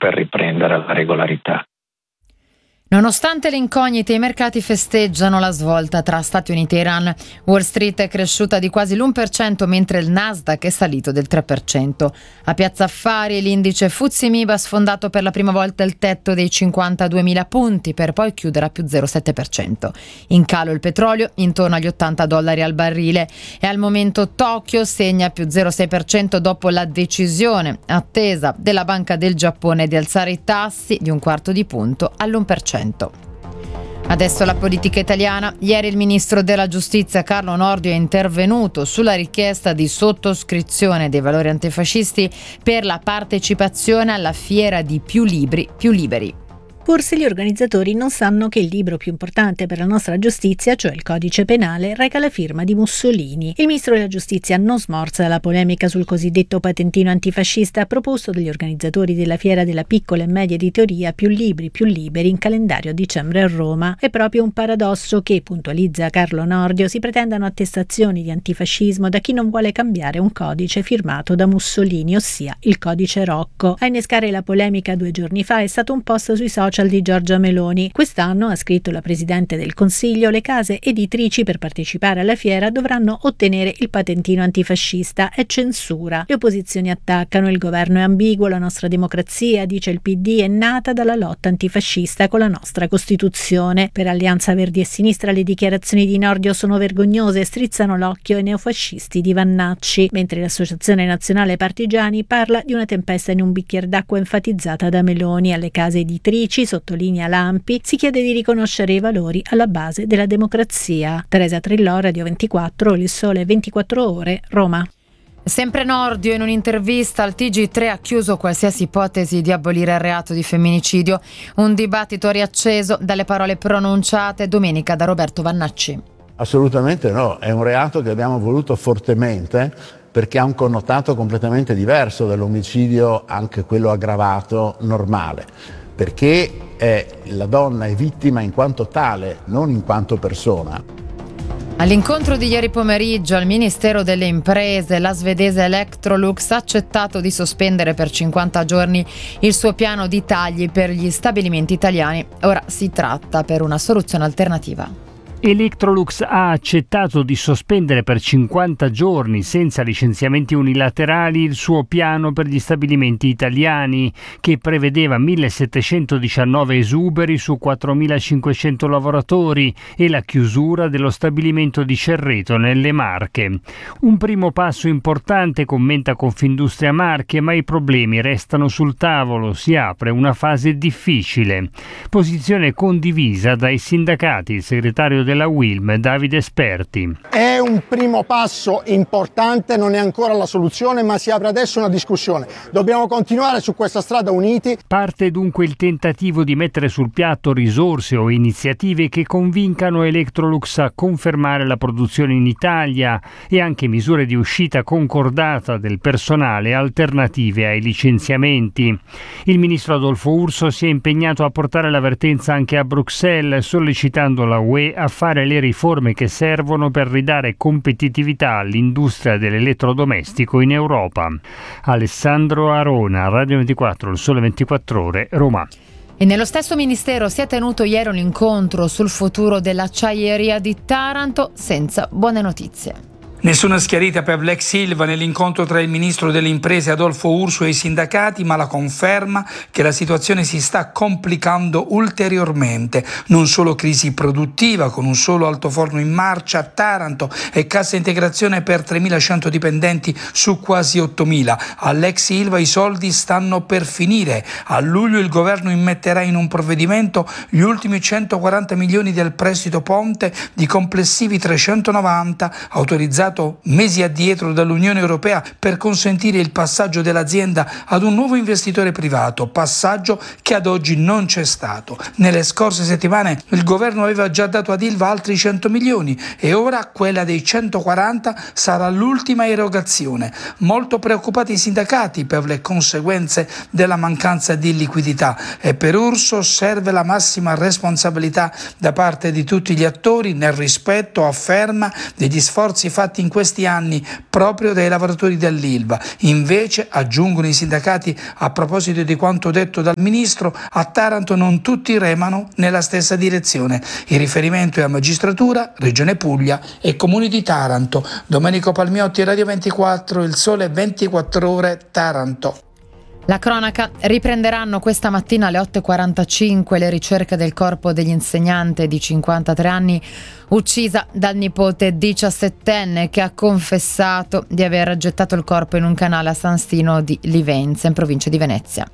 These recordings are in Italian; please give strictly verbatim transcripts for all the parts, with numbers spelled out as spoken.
per riprendere la regolarità. Nonostante le incognite, i mercati festeggiano la svolta tra Stati Uniti e Iran. Wall Street è cresciuta di quasi l'uno per cento, mentre il Nasdaq è salito del tre per cento. A Piazza Affari l'indice F T S E M I B ha sfondato per la prima volta il tetto dei cinquantaduemila punti, per poi chiudere a più zero virgola sette per cento. In calo il petrolio, intorno agli ottanta dollari al barile, e al momento Tokyo segna più zero virgola sei per cento dopo la decisione attesa della Banca del Giappone di alzare i tassi di un quarto di punto all'uno per cento. Adesso la politica italiana. Ieri il ministro della Giustizia Carlo Nordio è intervenuto sulla richiesta di sottoscrizione dei valori antifascisti per la partecipazione alla fiera di Più Libri, Più Liberi. Forse gli organizzatori non sanno che il libro più importante per la nostra giustizia, cioè il Codice Penale, reca la firma di Mussolini. Il ministro della Giustizia non smorza la polemica sul cosiddetto patentino antifascista proposto dagli organizzatori della fiera della piccola e media editoria Più Libri, Più Liberi in calendario a dicembre a Roma. È proprio un paradosso che, puntualizza Carlo Nordio, si pretendano attestazioni di antifascismo da chi non vuole cambiare un codice firmato da Mussolini, ossia il Codice Rocco. A innescare la polemica due giorni fa è stato un post sui social di Giorgia Meloni. Quest'anno, ha scritto la Presidente del Consiglio, le case editrici per partecipare alla fiera dovranno ottenere il patentino antifascista. È censura. Le opposizioni attaccano, il governo è ambiguo, la nostra democrazia, dice il P D, è nata dalla lotta antifascista con la nostra Costituzione. Per Alleanza Verdi e Sinistra le dichiarazioni di Nordio sono vergognose e strizzano l'occhio ai neofascisti di Vannacci, mentre l'Associazione Nazionale Partigiani parla di una tempesta in un bicchiere d'acqua enfatizzata da Meloni. Alle case editrici, sottolinea Lampi, si chiede di riconoscere i valori alla base della democrazia. Teresa Trillò, Radio ventiquattro, Il Sole ventiquattro Ore, Roma. Sempre Nordio in un'intervista al T G tre ha chiuso qualsiasi ipotesi di abolire il reato di femminicidio, un dibattito riacceso dalle parole pronunciate domenica da Roberto Vannacci. Assolutamente no, è un reato che abbiamo voluto fortemente perché ha un connotato completamente diverso dall'omicidio, anche quello aggravato, normale. Perché è, la donna è vittima in quanto tale, non in quanto persona. All'incontro di ieri pomeriggio al Ministero delle Imprese, la svedese Electrolux ha accettato di sospendere per cinquanta giorni il suo piano di tagli per gli stabilimenti italiani. Ora si tratta per una soluzione alternativa. Electrolux ha accettato di sospendere per cinquanta giorni, senza licenziamenti unilaterali, il suo piano per gli stabilimenti italiani, che prevedeva millesettecentodiciannove esuberi su quattromilacinquecento lavoratori e la chiusura dello stabilimento di Cerreto nelle Marche. Un primo passo importante, commenta Confindustria Marche, ma i problemi restano sul tavolo, si apre una fase difficile. Posizione condivisa dai sindacati, il segretario della U I L M, Davide Esperti. È un primo passo importante, non è ancora la soluzione, ma si apre adesso una discussione. Dobbiamo continuare su questa strada uniti. Parte dunque il tentativo di mettere sul piatto risorse o iniziative che convincano Electrolux a confermare la produzione in Italia e anche misure di uscita concordata del personale alternative ai licenziamenti. Il ministro Adolfo Urso si è impegnato a portare l'avvertenza anche a Bruxelles, sollecitando la U E a fare le riforme che servono per ridare competitività all'industria dell'elettrodomestico in Europa. Alessandro Arona, Radio ventiquattro, Il Sole ventiquattro Ore, Roma. E nello stesso ministero si è tenuto ieri un incontro sul futuro dell'acciaieria di Taranto, senza buone notizie. Nessuna schiarita per l'ex Ilva nell'incontro tra il ministro delle imprese Adolfo Urso e i sindacati, ma la conferma che la situazione si sta complicando ulteriormente. Non solo crisi produttiva, con un solo altoforno in marcia a Taranto e cassa integrazione per tremilacento dipendenti su quasi ottomila. All'ex Ilva i soldi stanno per finire. A luglio il governo immetterà in un provvedimento gli ultimi centoquaranta milioni del prestito ponte di complessivi trecentonovanta autorizzato mesi addietro dall'Unione Europea per consentire il passaggio dell'azienda ad un nuovo investitore privato, passaggio che ad oggi non c'è stato. Nelle scorse settimane il governo aveva già dato ad Ilva altri cento milioni e ora quella dei centoquaranta sarà l'ultima erogazione. Molto preoccupati i sindacati per le conseguenze della mancanza di liquidità e per Urso serve la massima responsabilità da parte di tutti gli attori nel rispetto, afferma, degli sforzi fatti fatti in questi anni proprio dai lavoratori dell'Ilva. Invece, aggiungono i sindacati a proposito di quanto detto dal ministro, a Taranto non tutti remano nella stessa direzione. Il riferimento è a magistratura, Regione Puglia e Comuni di Taranto. Domenico Palmiotti, Radio ventiquattro, Il Sole ventiquattro Ore, Taranto. La cronaca: riprenderanno questa mattina alle otto e quarantacinque le ricerche del corpo dell'insegnante di cinquantatré anni uccisa dal nipote diciassettenne, che ha confessato di aver gettato il corpo in un canale a San Stino di Livenza, in provincia di Venezia.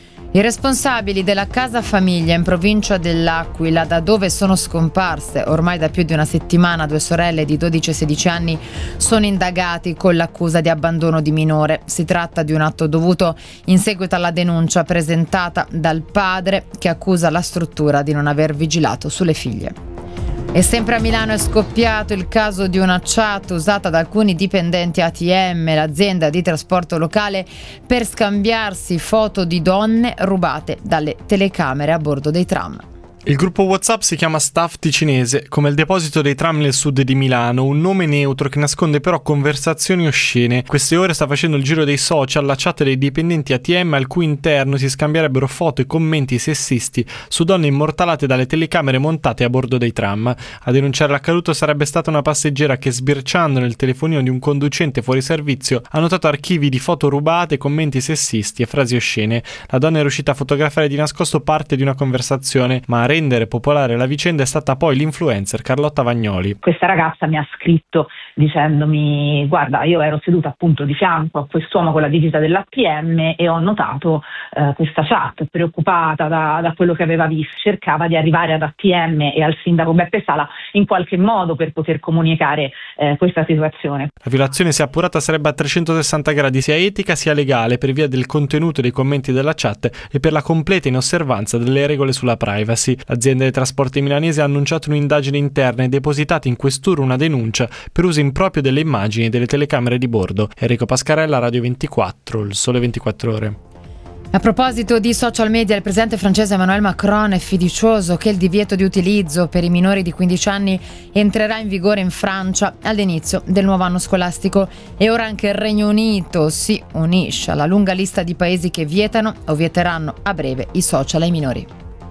I responsabili della casa famiglia in provincia dell'Aquila, da dove sono scomparse ormai da più di una settimana due sorelle di dodici e sedici anni, sono indagati con l'accusa di abbandono di minore. Si tratta di un atto dovuto in seguito alla denuncia presentata dal padre, che accusa la struttura di non aver vigilato sulle figlie. E sempre a Milano è scoppiato il caso di una chat usata da alcuni dipendenti A T M, l'azienda di trasporto locale, per scambiarsi foto di donne rubate dalle telecamere a bordo dei tram. Il gruppo WhatsApp si chiama Staff Ticinese, come il deposito dei tram nel sud di Milano, un nome neutro che nasconde però conversazioni oscene. Queste ore sta facendo il giro dei social la chat dei dipendenti A T M, al cui interno si scambierebbero foto e commenti sessisti su donne immortalate dalle telecamere montate a bordo dei tram. A denunciare l'accaduto sarebbe stata una passeggera che, sbirciando nel telefonino di un conducente fuori servizio, ha notato archivi di foto rubate, commenti sessisti e frasi oscene. La donna è riuscita a fotografare di nascosto parte di una conversazione, ma a rendere popolare la vicenda è stata poi l'influencer Carlotta Vagnoli. Questa ragazza mi ha scritto dicendomi: guarda, io ero seduta appunto di fianco a quest'uomo con la divisa dell'A T M e ho notato eh, questa chat, preoccupata da, da quello che aveva visto. Cercava di arrivare ad A T M e al sindaco Beppe Sala in qualche modo per poter comunicare eh, questa situazione. La violazione, se appurata, sarebbe a trecentosessanta gradi, sia etica sia legale, per via del contenuto dei commenti della chat e per la completa inosservanza delle regole sulla privacy. L'azienda dei trasporti milanese ha annunciato un'indagine interna e depositato in questura una denuncia per uso improprio delle immagini delle telecamere di bordo. Enrico Pascarella, Radio ventiquattro, Il Sole ventiquattro Ore. A proposito di social media, il presidente francese Emmanuel Macron è fiducioso che il divieto di utilizzo per i minori di quindici anni entrerà in vigore in Francia all'inizio del nuovo anno scolastico, e ora anche il Regno Unito si unisce alla lunga lista di paesi che vietano o vieteranno a breve i social ai minori.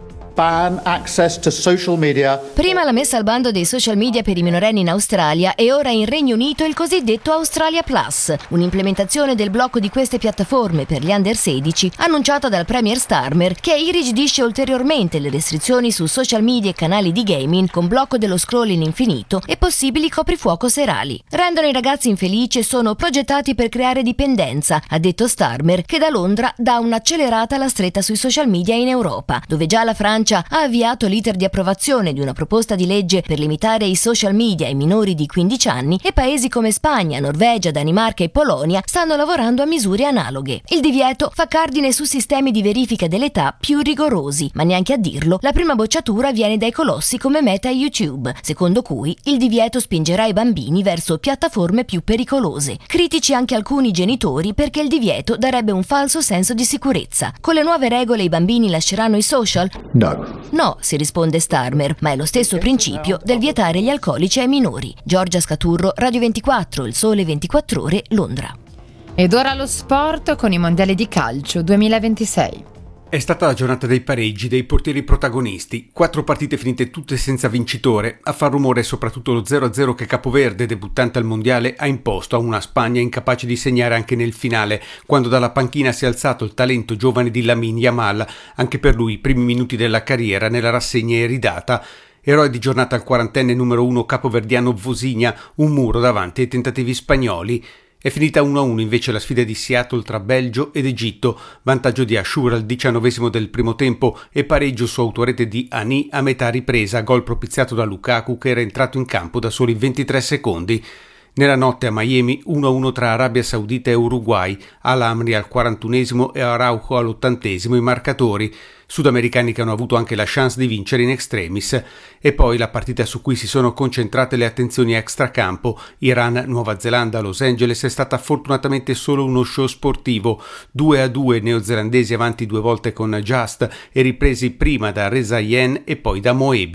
Ban access to social media. Prima la messa al bando dei social media per i minorenni in Australia e ora in Regno Unito il cosiddetto Australia Plus, un'implementazione del blocco di queste piattaforme per gli under sedici annunciata dal Premier Starmer, che irrigidisce ulteriormente le restrizioni su social media e canali di gaming con blocco dello scrolling infinito e possibili coprifuoco serali. Rendono i ragazzi infelici e sono progettati per creare dipendenza, ha detto Starmer, che da Londra dà un'accelerata alla stretta sui social media in Europa, dove già la Francia ha avviato l'iter di approvazione di una proposta di legge per limitare i social media ai minori di quindici anni, e paesi come Spagna, Norvegia, Danimarca e Polonia stanno lavorando a misure analoghe. Il divieto fa cardine su sistemi di verifica dell'età più rigorosi, ma neanche a dirlo, la prima bocciatura viene dai colossi come Meta e YouTube, secondo cui il divieto spingerà i bambini verso piattaforme più pericolose. Critici anche alcuni genitori, perché il divieto darebbe un falso senso di sicurezza. Con le nuove regole i bambini lasceranno i social? No. No, si risponde Starmer, ma è lo stesso principio del vietare gli alcolici ai minori. Giorgia Scaturro, Radio ventiquattro, Il Sole ventiquattro Ore, Londra. Ed ora lo sport con i mondiali di calcio duemilaventisei. È stata la giornata dei pareggi, dei portieri protagonisti, quattro partite finite tutte senza vincitore. A far rumore soprattutto lo zero a zero che Capoverde, debuttante al mondiale, ha imposto a una Spagna incapace di segnare anche nel finale, quando dalla panchina si è alzato il talento giovane di Lamine Yamal. Anche per lui i primi minuti della carriera nella rassegna iridata. Eroe di giornata al quarantenne numero uno capoverdiano Vosinha, un muro davanti ai tentativi spagnoli. È finita uno a uno invece la sfida di Seattle tra Belgio ed Egitto, vantaggio di Ashur al diciannovesimo del primo tempo e pareggio su autorete di Ani a metà ripresa, gol propiziato da Lukaku che era entrato in campo da soli ventitré secondi. Nella notte a Miami uno a uno tra Arabia Saudita e Uruguay, Al-Amri al quarantunesimo e Araujo all'ottantesimo i marcatori. Sudamericani che hanno avuto anche la chance di vincere in extremis. E poi la partita su cui si sono concentrate le attenzioni extracampo, Iran-Nuova Zelanda a Los Angeles, è stata fortunatamente solo uno show sportivo. due a due neozelandesi avanti due volte con Just e ripresi prima da Reza Yen e poi da Moebi.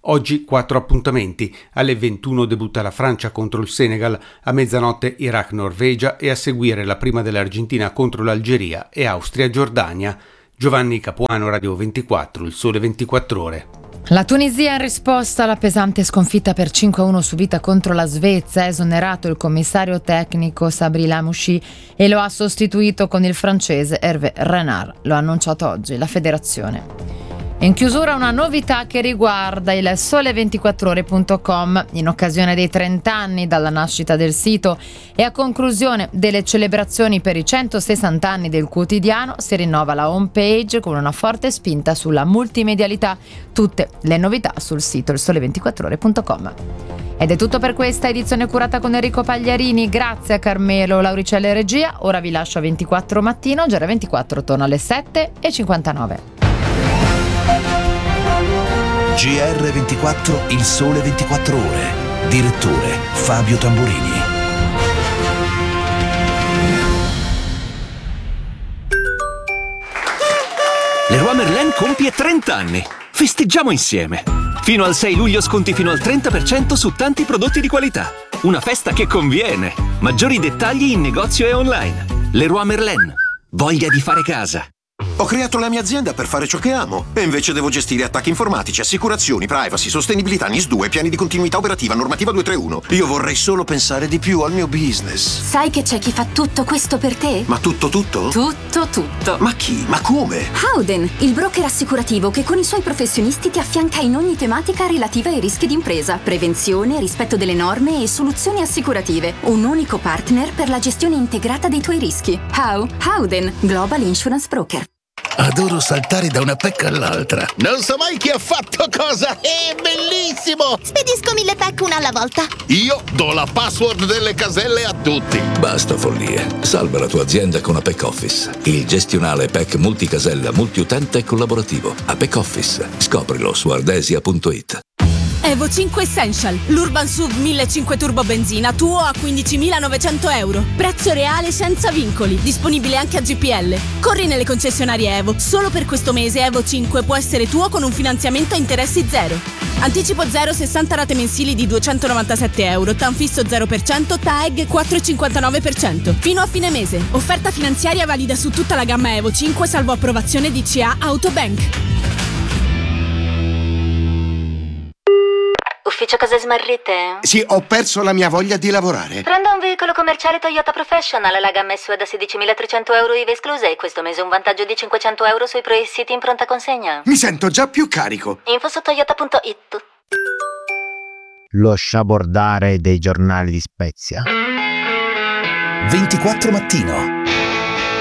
Oggi quattro appuntamenti. Alle ventuno debutta la Francia contro il Senegal, a mezzanotte Iraq-Norvegia e a seguire la prima dell'Argentina contro l'Algeria e Austria-Giordania. Giovanni Capuano, Radio ventiquattro, Il Sole ventiquattro Ore. La Tunisia in risposta alla pesante sconfitta per cinque a uno subita contro la Svezia ha esonerato il commissario tecnico Sabri Lamouchi e lo ha sostituito con il francese Hervé Renard. Lo ha annunciato oggi la federazione. In chiusura una novità che riguarda il sole ventiquattro ore punto com. In occasione dei trenta anni dalla nascita del sito e a conclusione delle celebrazioni per i centosessanta anni del quotidiano si rinnova la home page con una forte spinta sulla multimedialità. Tutte le novità sul sito il sole ventiquattro ore punto com. Ed è tutto per questa edizione curata con Enrico Pagliarini. Grazie a Carmelo Lauricella e regia. Ora vi lascio a ventiquattro mattino. G R ventiquattro torna alle sette e cinquantanove. G R ventiquattro, Il Sole ventiquattro Ore. Direttore Fabio Tamburini. Leroy Merlin compie trenta anni. Festeggiamo insieme. Fino al sei luglio sconti fino al trenta per cento su tanti prodotti di qualità. Una festa che conviene. Maggiori dettagli in negozio e online. Leroy Merlin. Voglia di fare casa. Ho creato la mia azienda per fare ciò che amo e invece devo gestire attacchi informatici, assicurazioni, privacy, sostenibilità, N I S due, piani di continuità operativa, normativa duecentotrentuno. Io vorrei solo pensare di più al mio business. Sai che c'è chi fa tutto questo per te? Ma tutto tutto? Tutto tutto. Ma chi? Ma come? Howden, il broker assicurativo che con i suoi professionisti ti affianca in ogni tematica relativa ai rischi d'impresa, prevenzione, rispetto delle norme e soluzioni assicurative. Un unico partner per la gestione integrata dei tuoi rischi. How? Howden, Global Insurance Broker. Adoro saltare da una pecca all'altra. Non so mai chi ha fatto cosa. È bellissimo! Spedisco mille pack una alla volta. Io do la password delle caselle a tutti. Basta follie. Salva la tua azienda con Apex Office. Il gestionale P E C multicasella, multiutente e collaborativo. Apex Office. Scoprilo su ardesia punto it. Evo cinque Essential, l'Urban S U V millecinquecento turbo benzina tuo a quindicimilanovecento euro. Prezzo reale senza vincoli, disponibile anche a G P L. Corri nelle concessionarie Evo. Solo per questo mese Evo cinque può essere tuo con un finanziamento a interessi zero. Anticipo zero, sessanta rate mensili di duecentonovantasette euro, T A N fisso zero per cento, T A E G quattro virgola cinquantanove per cento. Fino a fine mese. Offerta finanziaria valida su tutta la gamma Evo cinque salvo approvazione D C A Autobank. Ufficio cose smarrite? Sì, ho perso la mia voglia di lavorare. Prendo un veicolo commerciale Toyota Professional, la gamma S U V da sedicimilatrecento euro I V A esclusa e questo mese un vantaggio di cinquecento euro sui pre-siti in pronta consegna. Mi sento già più carico. Info su toyota punto it. Lo sciabordare dei giornali di Spezia. ventiquattro mattino.